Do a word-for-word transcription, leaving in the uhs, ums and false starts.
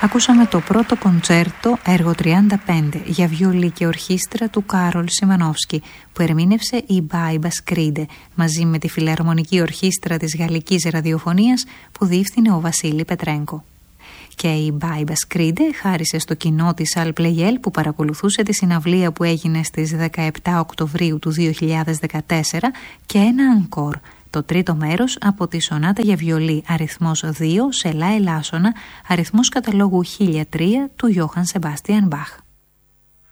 Ακούσαμε το πρώτο κοντσέρτο έργο τριάντα πέντε για βιολί και ορχήστρα του Κάρολ Σιμανόφσκι, που ερμήνευσε η Μπάιμπα Σκρίντε μαζί με τη Φιλαρμονική Ορχήστρα της Γαλλικής Ραδιοφωνίας που διεύθυνε ο Βασίλη Πετρέγκο. Και η Μπάιμπα Σκρίντε χάρισε στο κοινό της Αλ Πλεγέλ, που παρακολουθούσε τη συναυλία που έγινε στις δεκαεπτά Οκτωβρίου του δύο χιλιάδες δεκατέσσερα, και ένα ανκόρ, το τρίτο μέρος από τη σονάτα για βιολί αριθμός δύο σε λα ελάσσονα, αριθμός καταλόγου χίλια τρία του Γιώχαν Σεμπάστιαν Μπαχ.